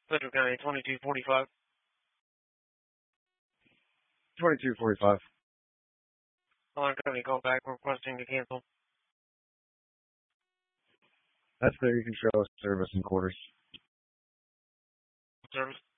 Central County 2245. 2245. Alarm company call back requesting to cancel. That's there. You can show us service and quarters. Service.